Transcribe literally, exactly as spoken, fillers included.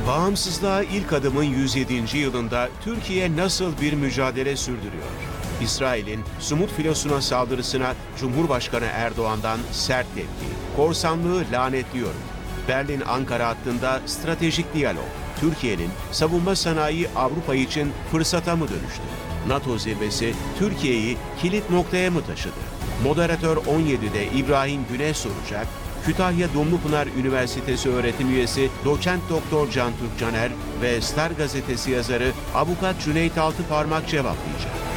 Bağımsızlığa ilk adımın yüz yedinci yılında Türkiye nasıl bir mücadele sürdürüyor? İsrail'in Sumut filosuna saldırısına Cumhurbaşkanı Erdoğan'dan sert tepki. Korsanlığı lanetliyorum. Berlin-Ankara hattında stratejik diyalog. Türkiye'nin savunma sanayi Avrupa için fırsata mı dönüştü? NATO zirvesi Türkiye'yi kilit noktaya mı taşıdı? Moderatör on yedide İbrahim Güneş soracak. Kütahya Dumlupınar Üniversitesi öğretim üyesi Doçent Doktor Can Türk Caner ve Star gazetesi yazarı Avukat Cüneyt Altıparmak cevaplayacak.